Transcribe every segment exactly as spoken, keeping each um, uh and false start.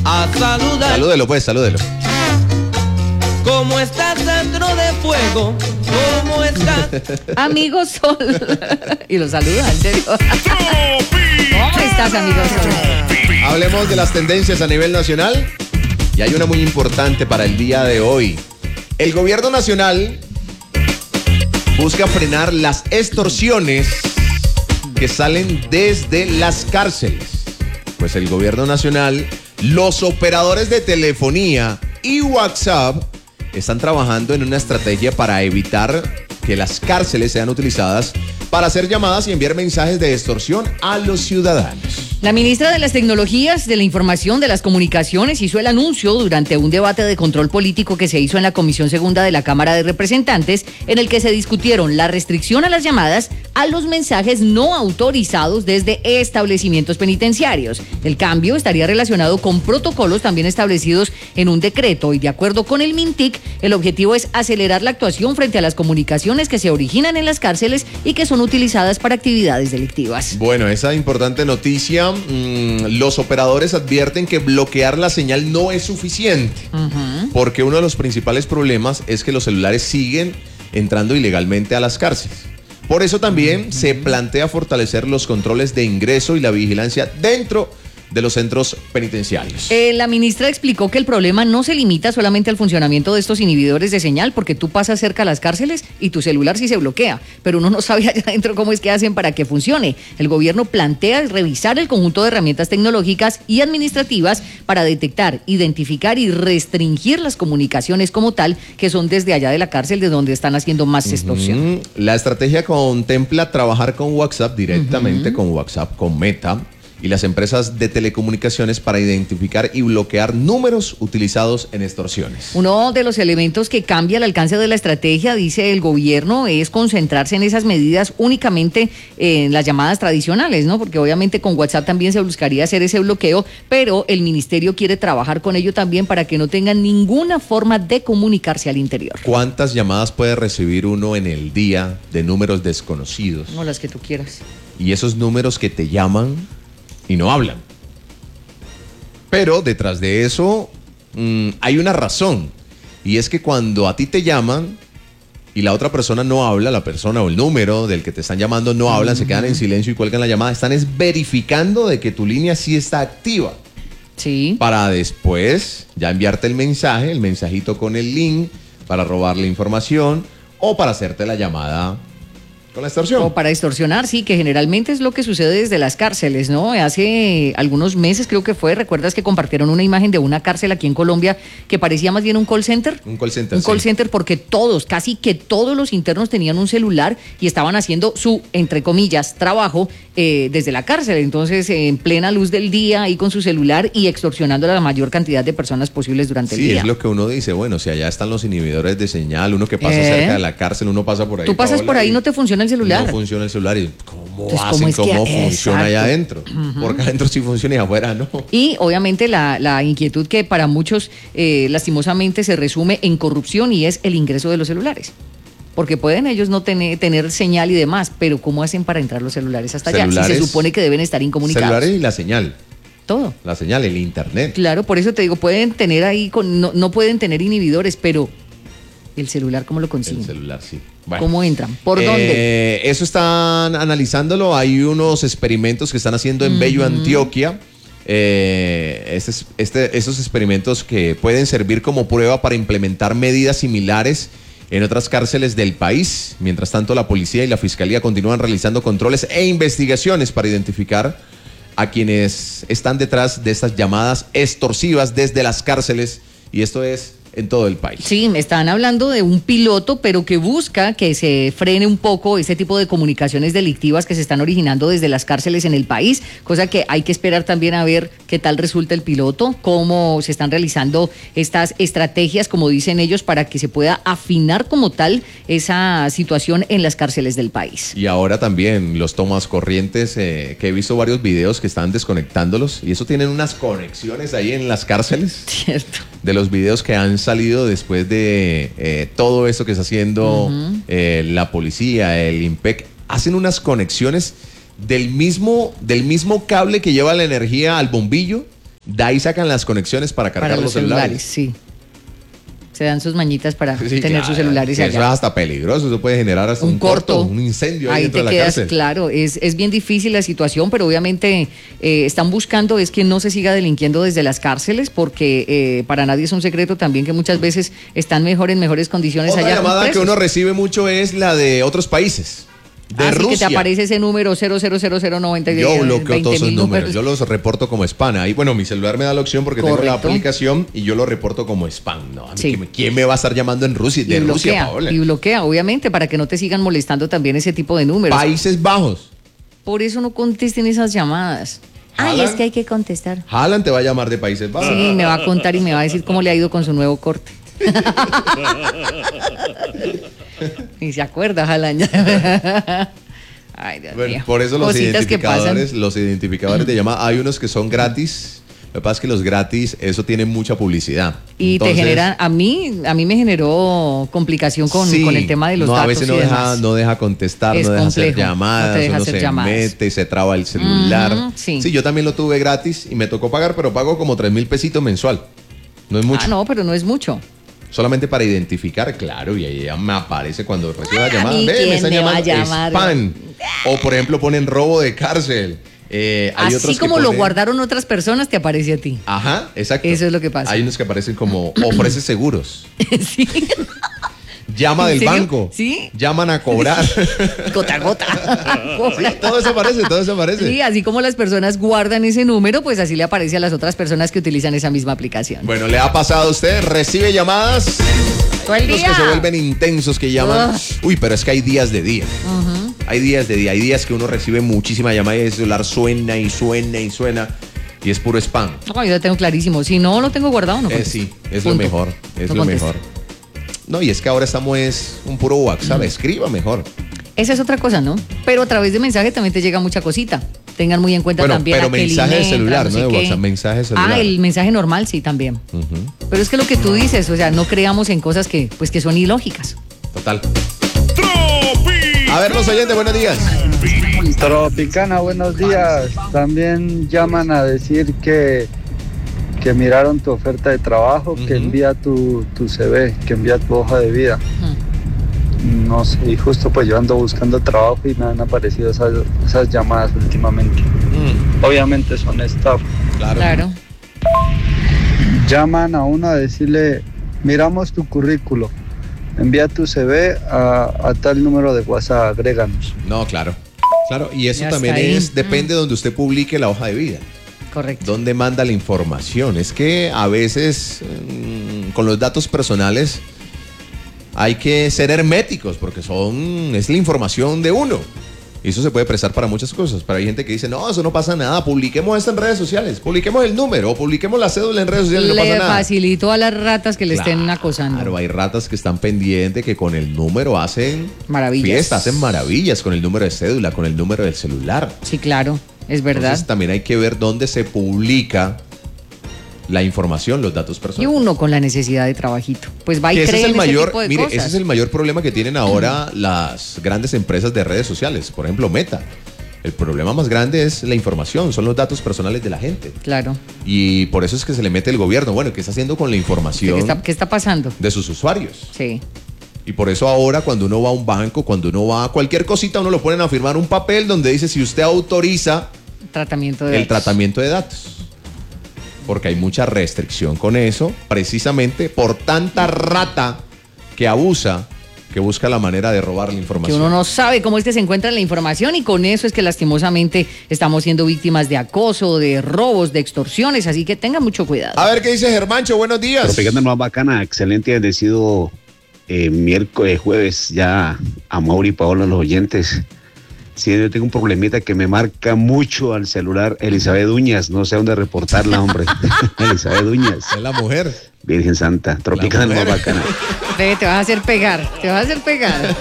a saludar. Salúdelo pues, salúdelo. ¿Cómo estás, Sandro de Fuego? ¿Cómo estás? Amigo Sol. Y lo saluda, en serio. ¿Cómo estás, amigo Sol? Hablemos de las tendencias a nivel nacional. Y hay una muy importante para el día de hoy. El gobierno nacional busca frenar las extorsiones que salen desde las cárceles. Pues el gobierno nacional, los operadores de telefonía y WhatsApp están trabajando en una estrategia para evitar que las cárceles sean utilizadas para hacer llamadas y enviar mensajes de extorsión a los ciudadanos. La ministra de las Tecnologías, de la Información, de las Comunicaciones hizo el anuncio durante un debate de control político que se hizo en la Comisión Segunda de la Cámara de Representantes, en el que se discutieron la restricción a las llamadas a los mensajes no autorizados desde establecimientos penitenciarios. El cambio estaría relacionado con protocolos también establecidos en un decreto y, de acuerdo con el MINTIC, el objetivo es acelerar la actuación frente a las comunicaciones que se originan en las cárceles y que son utilizadas para actividades delictivas. Bueno, esa importante noticia, mmm, los operadores advierten que bloquear la señal no es suficiente, uh-huh. porque uno de los principales problemas es que los celulares siguen entrando ilegalmente a las cárceles. Por eso también uh-huh. se plantea fortalecer los controles de ingreso y la vigilancia dentro de los centros penitenciarios. Eh, la ministra explicó que el problema no se limita solamente al funcionamiento de estos inhibidores de señal, porque tú pasas cerca a las cárceles y tu celular sí se bloquea, pero uno no sabe allá adentro cómo es que hacen para que funcione. El gobierno plantea revisar el conjunto de herramientas tecnológicas y administrativas para detectar, identificar y restringir las comunicaciones como tal, que son desde allá de la cárcel, de donde están haciendo más extorsión. Uh-huh. La estrategia contempla trabajar con WhatsApp directamente, uh-huh. con WhatsApp, con Meta y las empresas de telecomunicaciones para identificar y bloquear números utilizados en extorsiones. Uno de los elementos que cambia el alcance de la estrategia, dice el gobierno, es concentrarse en esas medidas únicamente en las llamadas tradicionales, ¿no? Porque obviamente con WhatsApp también se buscaría hacer ese bloqueo, pero el ministerio quiere trabajar con ello también para que no tengan ninguna forma de comunicarse al interior. ¿Cuántas llamadas puede recibir uno en el día de números desconocidos? No, las que tú quieras. Y esos números que te llaman y no hablan. Pero detrás de eso mmm, hay una razón, y es que cuando a ti te llaman y la otra persona no habla, la persona o el número del que te están llamando no hablan, uh-huh. se quedan en silencio y cuelgan la llamada, están es verificando de que tu línea sí está activa. Sí. Para después ya enviarte el mensaje, el mensajito con el link para robarle información o para hacerte la llamada con la extorsión. O para extorsionar, sí, que generalmente es lo que sucede desde las cárceles, ¿no? Hace algunos meses creo que fue, ¿recuerdas que compartieron una imagen de una cárcel aquí en Colombia que parecía más bien un call center? Un call center, Un sí. call center porque todos, casi que todos los internos tenían un celular y estaban haciendo su, entre comillas, trabajo eh, desde la cárcel. Entonces, eh, en plena luz del día, ahí con su celular y extorsionando a la mayor cantidad de personas posibles durante sí, el día. Sí, es lo que uno dice, bueno, si allá están los inhibidores de señal, uno que pasa ¿Eh? cerca de la cárcel, uno pasa por ahí. Tú pasas por ahí y no te funciona el celular. No funciona el celular y cómo Entonces, hacen, ¿cómo, es cómo que, funciona exacto. allá adentro. Uh-huh. Porque adentro sí funciona y afuera no. Y obviamente la, la inquietud que para muchos eh, lastimosamente se resume en corrupción y es el ingreso de los celulares. Porque pueden ellos no tener, tener señal y demás, pero ¿cómo hacen para entrar los celulares hasta celulares, allá? Si se supone que deben estar incomunicados. Celulares y la señal. Todo. La señal, el internet. Claro, por eso te digo, pueden tener ahí, con, no, no pueden tener inhibidores, pero el celular, ¿cómo lo consiguen? El celular, sí. Bueno, ¿cómo entran? ¿Por eh, dónde? Eso están analizándolo. Hay unos experimentos que están haciendo en uh-huh. Bello, Antioquia. Eh, este, este, estos experimentos que pueden servir como prueba para implementar medidas similares en otras cárceles del país. Mientras tanto, la policía y la fiscalía continúan realizando controles e investigaciones para identificar a quienes están detrás de estas llamadas extorsivas desde las cárceles. Y esto es en todo el país. Sí, me están hablando de un piloto, pero que busca que se frene un poco ese tipo de comunicaciones delictivas que se están originando desde las cárceles en el país, cosa que hay que esperar también a ver qué tal resulta el piloto, cómo se están realizando estas estrategias, como dicen ellos, para que se pueda afinar como tal esa situación en las cárceles del país. Y ahora también los tomas corrientes, eh, que he visto varios videos que están desconectándolos, y eso tienen unas conexiones ahí en las cárceles. Cierto. De los videos que han salido después de eh, todo esto que está haciendo uh-huh. eh, la policía, el IMPEC, hacen unas conexiones del mismo, del mismo cable que lleva la energía al bombillo, De ahí sacan las conexiones para cargar Para los, los celulares. celulares, sí. Se dan sus mañitas para Sí, tener claro, sus celulares que allá. Eso es hasta peligroso, eso puede generar hasta Un un, corto, corto. un incendio ahí, Ahí dentro te de la quedas, cárcel. claro, es, es bien difícil la situación, pero obviamente eh, están buscando es que no se siga delinquiendo desde las cárceles, porque eh, para nadie es un secreto también que muchas veces están mejor en mejores condiciones Otra allá. con llamada que presos. uno recibe mucho es la de otros países. De Así Rusia. que te aparece ese número cero cero cero cero noventa y Yo bloqueo todos esos números, números. yo los reporto como spam. Ahí, bueno, mi celular me da la opción porque tengo la Correcto. aplicación y yo lo reporto como spam. No, a mí Sí. ¿quién, me, quién me va a estar llamando en Rusia? De y Rusia, bloquea, Paola. y bloquea, obviamente, para que no te sigan molestando también ese tipo de números. Países Bajos. Por eso no contesten esas llamadas. Ay, Jalan. es que hay que contestar. Haaland te va a llamar de Países Bajos. Sí, me va a contar y me va a decir cómo le ha ido con su nuevo corte. Y se acuerda, Haaland. Ay, Dios Bueno, mío. por eso los Cositas que pasan. identificadores, los identificadores de llamada, hay unos que son gratis. Lo que pasa es que los gratis, eso tiene mucha publicidad. Y Entonces, te generan, a mí, a mí me generó complicación con, sí, con el tema de los no, datos. a veces no y deja, demás. no deja contestar, Es no deja hacer complejo, llamadas, no te deja uno hacer se llamadas. mete y se traba el celular. Ujú, sí. yo también lo tuve gratis y me tocó pagar, pero pago como tres mil pesitos mensual. No es mucho. Ah, no, pero no es mucho. Solamente para identificar, claro, y ahí ya me aparece cuando recibo la Ah, llamada. ¿a mí Ve, quién me están me va a llamando llamar? spam. O por ejemplo ponen robo de cárcel. Eh, hay Así otros que como lo ponen- guardaron otras personas, te aparece a ti. Ajá, exacto. Eso es lo que pasa. Hay unos que aparecen como ofrece seguros. Sí, Llama ¿En del serio? banco. Sí. Llaman a cobrar. gota a gota. Sí, todo eso aparece, todo eso aparece. Sí, así como las personas guardan ese número, pues así le aparece a las otras personas que utilizan esa misma aplicación. Bueno, ¿le ha pasado a usted? ¿Recibe llamadas? Todo el Los día. que se vuelven intensos que llaman. Ugh. Uy, pero es que hay días de día. Hay días de día. Hay días que uno recibe muchísima llamada y el celular suena y suena y suena. Y es puro spam. No, yo lo tengo clarísimo. Si no lo tengo guardado, no Eh, contesto. sí, es lo Punto. mejor. Es No lo contesto. mejor. No, y es que ahora estamos es un puro WhatsApp. Escriba mejor. Esa es otra cosa, ¿no? Pero a través de mensaje también te llega mucha cosita. Tengan muy en cuenta Bueno, también pero aquel mensaje de email, celular, no sé de qué. WhatsApp, mensaje de celular. Ah, el mensaje normal, sí, también. Ujú, Pero es que lo que tú dices, o sea, no creamos en cosas que, pues, que son ilógicas. total. A ver, los oyentes, buenos días. Tropicana, buenos días. También llaman a decir que, que miraron tu oferta de trabajo, Ujú. que envía tu, tu C V, que envía tu hoja de vida. No sé, y justo pues yo ando buscando trabajo y me han aparecido esas, esas llamadas últimamente. Mm, Obviamente son staff. claro. Claro. Llaman a uno a decirle, miramos tu currículo, envía tu C V a, a tal número de WhatsApp, agréganos. No, claro. Claro, y eso Ya también está ahí. es, depende de donde usted publique la hoja de vida. Correcto. ¿Dónde manda la información? Es que a veces mm, con los datos personales hay que ser herméticos porque son es la información de uno. Y eso se puede prestar para muchas cosas. Pero hay gente que dice, no, eso no pasa nada, publiquemos esto en redes sociales, publiquemos el número o publiquemos la cédula en redes sociales, no pasa Le nada. facilito a las ratas que le estén acosando. Claro, hay ratas que están pendientes que con el número hacen Maravillas. fiestas, hacen maravillas con el número de cédula, con el número del celular. Sí, claro, es verdad. Entonces también hay que ver dónde se publica la información, los datos Y personales. uno con la necesidad de trabajito. Pues va y Que ese cree es el en ese mayor, tipo de mire, cosas. ese es el mayor problema que tienen ahora las grandes empresas de redes sociales, por ejemplo Meta. El problema más grande es la información, son los datos personales de la gente. Claro. Y por eso es que se le mete el gobierno. Bueno, ¿qué está haciendo con la ¿Qué información está, qué está pasando? de sus usuarios? Sí. Y por eso ahora cuando uno va a un banco, cuando uno va a cualquier cosita, uno lo ponen a firmar un papel donde dice si usted autoriza Tratamiento de el datos. tratamiento de datos. Porque hay mucha restricción con eso, precisamente por tanta rata que abusa, que busca la manera de robar la Que información. uno no sabe cómo es que se encuentra la información y con eso es que lastimosamente estamos siendo víctimas de acoso, de robos, de extorsiones, así que tengan mucho cuidado. A ver qué dice Germancho, buenos días. Tropicana más bacana, excelente y bendecido eh, miércoles, jueves, ya a Mauri y Paola, los oyentes. Sí, yo tengo un problemita que me marca mucho al celular Elizabeth Uñas, no sé dónde reportarla, hombre. Elizabeth Uñas, Es la mujer. Virgen Santa, Tropicana La más mujer. bacana. Ve, te vas a hacer pegar, te vas a hacer pegar.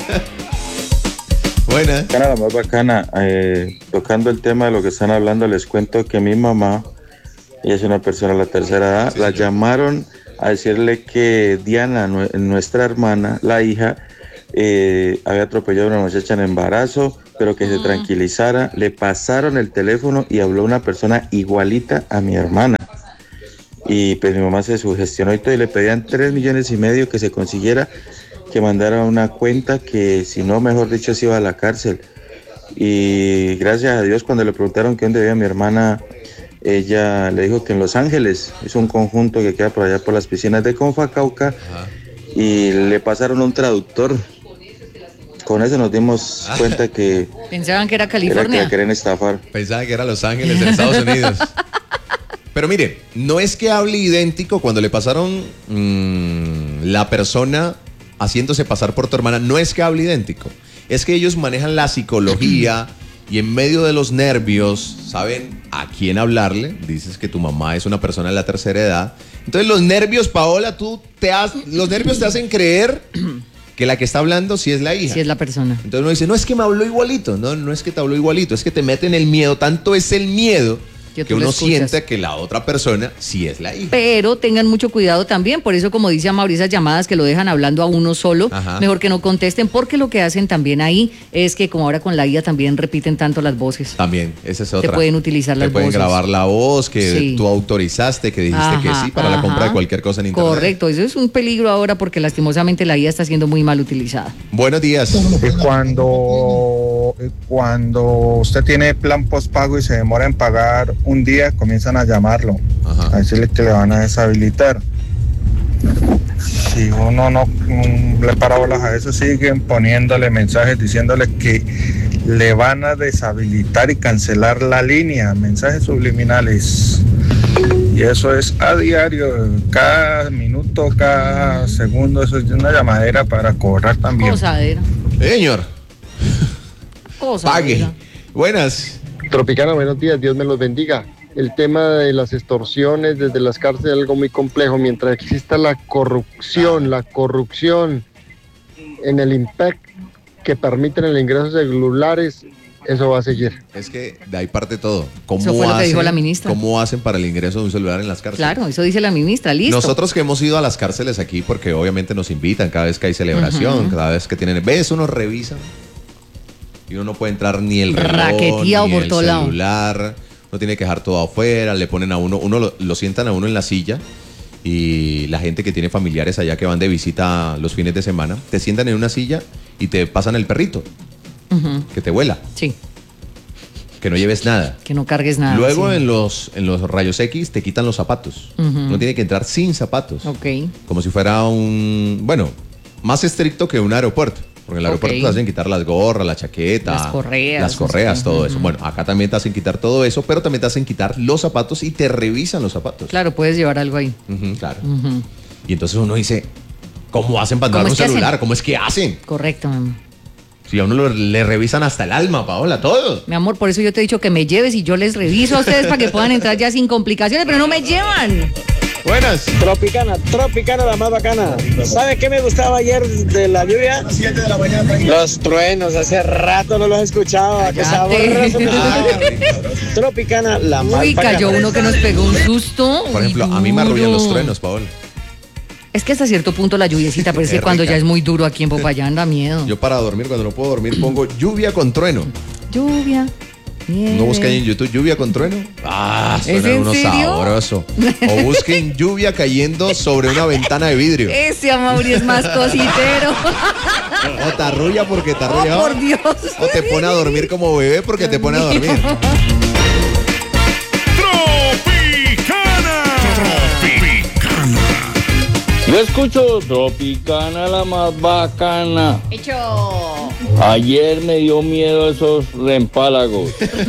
Buena. Bacana, la más bacana. Eh, tocando el tema de lo que están hablando, les cuento que mi mamá, ella es una persona de la tercera edad, Sí, la señor. llamaron a decirle que Diana, nue- nuestra hermana, la hija, eh, había atropellado a una muchacha en embarazo, pero que se tranquilizara. Le pasaron el teléfono y habló una persona igualita a mi hermana. y pues mi mamá se sugestionó y todo y le pedían tres millones y medio que se consiguiera, que mandara una cuenta, que si no, mejor dicho, se iba a la cárcel. Y gracias a Dios, cuando le preguntaron que dónde vivía mi hermana, ella le dijo que en Los Ángeles, es un conjunto que queda por allá por las piscinas de Confacauca. Ajá. Y le pasaron un traductor. Con eso nos dimos cuenta que pensaban que era California, era que la querían estafar. Pensaban que era Los Ángeles en Estados Unidos. Pero mire, no es que hable idéntico. Cuando le pasaron mmm, la persona haciéndose pasar por tu hermana, no es que hable idéntico, es que ellos manejan la psicología y en medio de los nervios saben a quién hablarle. Dices que tu mamá es una persona de la tercera edad, entonces los nervios, Paola, tú te has, los nervios te hacen creer que la que está hablando sí es la hija. Sí es la persona. Entonces uno dice, no es que me habló igualito, no, no es que te habló igualito, es que te meten el miedo, tanto es el miedo que, que uno siente que la otra persona sí es la hija. Pero tengan mucho cuidado también, por eso como dice Amaury, esas llamadas que lo dejan hablando a uno solo, ajá, mejor que no contesten, porque lo que hacen también ahí es que como ahora con la I A también repiten tanto las voces. También, esa es otra. Te pueden utilizar las voces. Te pueden grabar la voz que sí, tú autorizaste, que dijiste ajá, que sí para ajá, la compra de cualquier cosa en internet. Correcto, eso es un peligro ahora porque lastimosamente la I A está siendo muy mal utilizada. Buenos días. Cuando, cuando usted tiene plan postpago y se demora en pagar un día, comienza a llamarlo, ajá, a decirle que le van a deshabilitar. Si uno no um, le para bolas a eso, siguen poniéndole mensajes diciéndole que le van a deshabilitar y cancelar la línea, mensajes subliminales. Y eso es a diario, cada minuto, cada segundo, eso es una llamadera para cobrar también. Cosadera. Señor. Cosadera. Pague. Buenas. Tropicana, buenos días, Dios me los bendiga. El tema de las extorsiones desde las cárceles es algo muy complejo. Mientras exista la corrupción, la corrupción en el I M P E C que permiten el ingreso de celulares, eso va a seguir. Es que de ahí parte todo. ¿Cómo eso fue hacen, lo que dijo la ministra. ¿Cómo hacen para el ingreso de un celular en las cárceles? Claro, eso dice la ministra, listo. Nosotros que hemos ido a las cárceles aquí, porque obviamente nos invitan cada vez que hay celebración, uh-huh, cada vez que tienen... ¿Ves? Uno revisa y uno no puede entrar ni el reloj, ni por el todo celular... Lado. No tiene que dejar todo afuera, le ponen a uno, uno lo, lo sientan a uno en la silla y la gente que tiene familiares allá que van de visita los fines de semana, te sientan en una silla y te pasan el perrito, uh-huh, que te vuela. Sí. Que no lleves nada. Que no cargues nada. Luego sí, en los en los rayos X te quitan los zapatos. Uh-huh. Uno tiene que entrar sin zapatos. Ok. Como si fuera un, bueno, más estricto que un aeropuerto. Porque en el aeropuerto okay, te hacen quitar las gorras, la chaqueta, las correas, las correas sí, todo uh-huh, eso. Bueno, acá también te hacen quitar todo eso, pero también te hacen quitar los zapatos y te revisan los zapatos. Claro, puedes llevar algo ahí. Uh-huh, claro. Uh-huh. Y entonces uno dice, ¿cómo hacen para andar un celular? Hacen? ¿Cómo es que hacen? Correcto, mamá. Si a uno lo, le revisan hasta el alma, Paola, todo. Mi amor, por eso yo te he dicho que me lleves y yo les reviso a ustedes para que puedan entrar ya sin complicaciones, pero no me llevan. Buenas. Tropicana, Tropicana, la más bacana. ¿Sabes qué me gustaba ayer de la lluvia? siete de la mañana. Los truenos, hace rato no los escuchaba. Qué sabroso. Tropicana, la más Uy, bacana. Uy, cayó uno que nos pegó un susto. Por ejemplo, Uy, a mí me arrullan los truenos, Paola. Es que hasta cierto punto la lluviecita, pero es que cuando ya es muy duro aquí en Popayán da miedo. Yo para dormir, cuando no puedo dormir, pongo lluvia con trueno. Lluvia. Nieve. No busquen en YouTube lluvia con trueno. Ah, suena uno sabroso. O busquen lluvia cayendo sobre una ventana de vidrio. Ese Amaury es más cositero. O te arrulla porque te arrulla. Oh, por Dios. O te pone a dormir como bebé porque Dios te pone mío. a dormir. Tropicana. Tropicana. Yo escucho Tropicana, la más bacana. Hecho. Ayer me dio miedo esos reempálagos.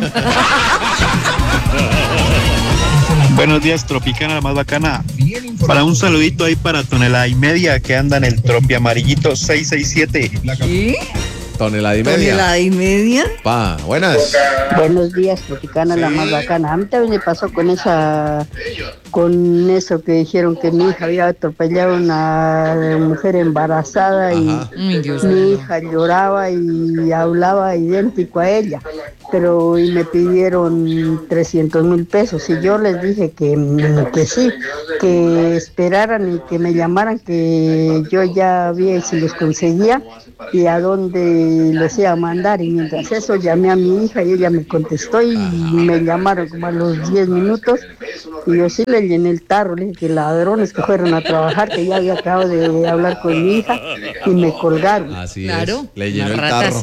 Buenos días, Tropicana, la más bacana. Para un saludito ahí para tonelada y media que anda en el tropi amarillito seis seis siete. ¿Qué? Tonelada y media. Tonelada y media. Pa, buenas. Buenos días, Tropicana, sí, la más bacana. A mí también me pasó con esa, con eso que dijeron que mi hija había atropellado a una mujer embarazada. Ajá. Y Ay, Dios mi Dios. hija lloraba y hablaba idéntico a ella. pero y me pidieron trescientos mil pesos y yo les dije que, que sí, que esperaran y que me llamaran, que yo ya vi si los conseguía y a dónde los iba a mandar. Y mientras eso llamé a mi hija y ella me contestó y me llamaron como a los diez minutos y yo sí le llené el tarro, le dije que ladrones que fueron a trabajar, que ya había acabado de hablar con mi hija y me colgaron. Así Claro, es, le llenó el las ratas. tarro.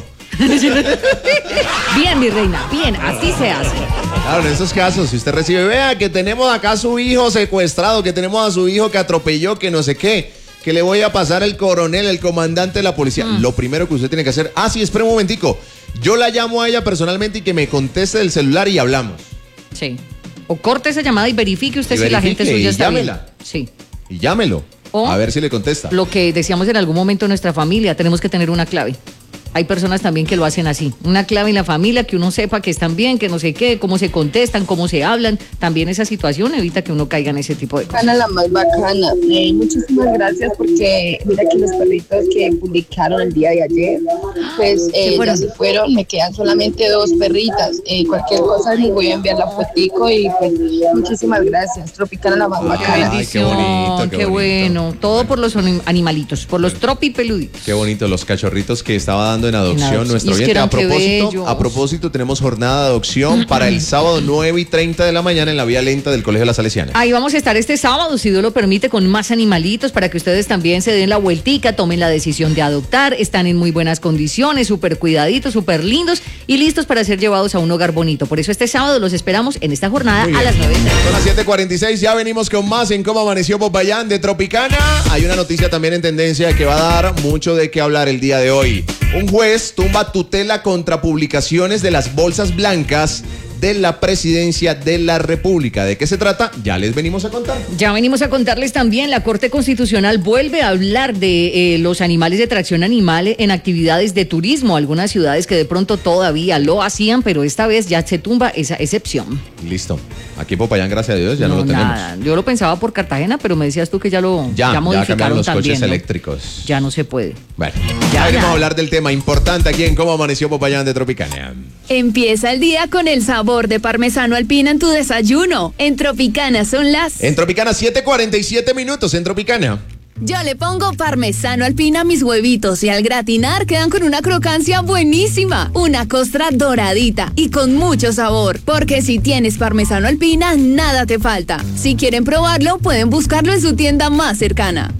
Bien, mi reina, bien, así se hace. Claro, en esos casos, si usted recibe, vea que tenemos acá a su hijo secuestrado, que tenemos a su hijo que atropelló, que no sé qué, que le voy a pasar el coronel, el comandante de la policía. Mm. Lo primero que usted tiene que hacer, ah, sí, espere un momentico, yo la llamo a ella personalmente y que me conteste del celular y hablamos. Sí. O corte esa llamada y verifique usted Y si la gente verifique suya y está llámela. bien. Sí. Y llámelo, O a ver si le contesta. Lo que decíamos en algún momento en nuestra familia, tenemos que tener una clave. Hay personas también que lo hacen así. Una clave en la familia, que uno sepa que están bien, que no sé qué, cómo se contestan, cómo se hablan. También esa situación evita que uno caiga en ese tipo de cosas. Ana, la más bacana. Eh, muchísimas gracias porque mira que los perritos que publicaron el día de ayer, pues eh, ya se fueron, me quedan solamente dos perritas. Eh, cualquier cosa les voy a enviar la fotico y pues muchísimas gracias. Tropicana, la más bacana. Ay, qué bonito, qué, qué bonito. bueno. Todo por los anim- animalitos, por los tropipeluditos. Qué bonito, los cachorritos que estaba dando en adopción, adopción. nuestro Y es que oyente. eran A qué propósito, bellos. a propósito, tenemos jornada de adopción para el sábado nueve y treinta de la mañana en la vía lenta del Colegio de las Salesianas. Ahí vamos a estar este sábado, si Dios lo permite, con más animalitos para que ustedes también se den la vueltica, tomen la decisión de adoptar. Están en muy buenas condiciones, súper cuidaditos, súper lindos y listos para ser llevados a un hogar bonito. Por eso este sábado los esperamos en esta jornada a las nueve y treinta. Son las siete cuarenta y seis, ya venimos con más en Cómo Amaneció Popayán de Tropicana. Hay una noticia también en tendencia que va a dar mucho de qué hablar el día de hoy. Un juez tumba tutela contra publicaciones de las bolsas blancas de la presidencia de la República. ¿De qué se trata? Ya les venimos a contar. Ya venimos a contarles también, la Corte Constitucional vuelve a hablar de eh, los animales de tracción animal en actividades de turismo. Algunas ciudades que de pronto todavía lo hacían, pero esta vez ya se tumba esa excepción. Listo. Aquí en Popayán, gracias a Dios, ya no, no lo tenemos. Nada. Yo lo pensaba por Cartagena, pero me decías tú que ya lo Ya, ya ya modificaron cambiaron los también, coches ¿no? eléctricos. Ya no se puede. Bueno, Ya ya venimos nada. a hablar del tema importante aquí en Cómo Amaneció Popayán de Tropicana. Empieza el día con el sabor de parmesano alpina en tu desayuno. En Tropicana son las... En Tropicana, siete cuarenta y siete minutos en Tropicana. Yo le pongo parmesano alpina a mis huevitos y al gratinar quedan con una crocancia buenísima, una costra doradita y con mucho sabor. Porque si tienes parmesano alpina, nada te falta. Si quieren probarlo, pueden buscarlo en su tienda más cercana.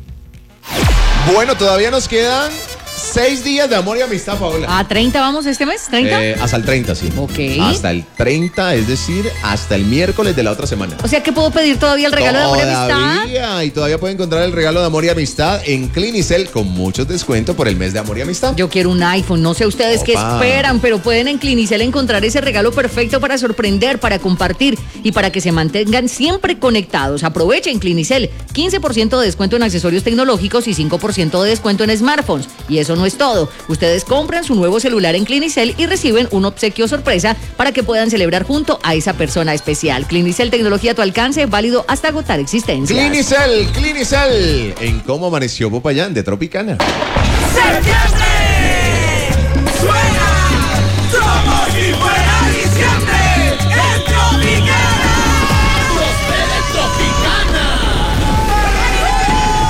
Bueno, todavía nos quedan seis días de amor y amistad, Paola. ¿A treinta vamos este mes? ¿treinta? Eh, hasta el treinta, sí. Ok. Hasta el treinta, es decir, hasta el miércoles de la otra semana. O sea que puedo pedir todavía el regalo de amor y amistad. Todavía, y todavía puede encontrar el regalo de amor y amistad en Clinicel con muchos descuentos por el mes de amor y amistad. Yo quiero un iPhone, no sé ustedes qué Opa. esperan, pero pueden en Clinicel encontrar ese regalo perfecto para sorprender, para compartir y para que se mantengan siempre conectados. Aprovechen Clinicel, quince por ciento de descuento en accesorios tecnológicos y cinco por ciento de descuento en smartphones. Y eso no es todo. Ustedes compran su nuevo celular en Clinicel y reciben un obsequio sorpresa para que puedan celebrar junto a esa persona especial. Clinicel, tecnología a tu alcance, válido hasta agotar existencias. Clinicel, Clinicel, en Cómo Amaneció Popayán de Tropicana. ¡Septiembre!